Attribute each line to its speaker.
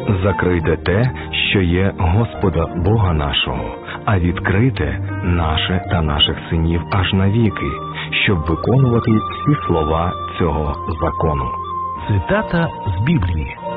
Speaker 1: Закрийте те, що є Господа Бога нашого, а відкрийте наше та наших синів аж навіки, щоб виконувати всі слова цього закону.
Speaker 2: Цитата з Біблії.